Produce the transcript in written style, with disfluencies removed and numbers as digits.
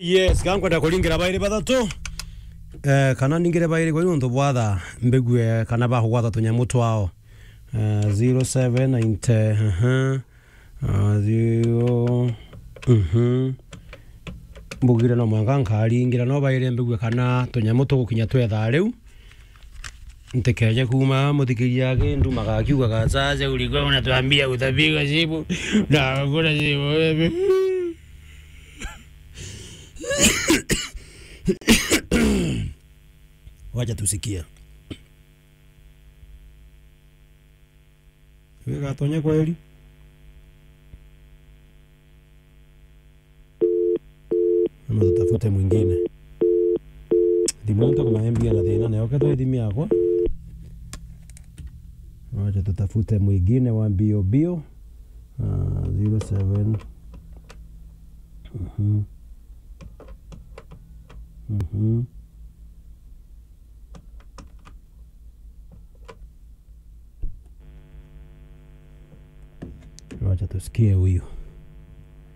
Yes, gankwenda kulingira baire bathatu. Kana ningire baire kwa nundu bwatha mbegue kana bahugwatha tunyamu twao. 0790 0 mbugira no mwanga nkaringira no baire mbegue kana tunyamu tugukinya twetha riu. Ntekeje kuma muthikiria gindu magakiuga gacaje uligwa unatuambia utapiga simu na kuna simu wewe. Wacha tusikia. Wewe gatonya kweli? Ama tutafute mwingine. Dimonto kama mbia na thina na okatho thimi yakwa. Wacha tutafute mwingine wa bio bio. 07 Wacha tusikie huyu.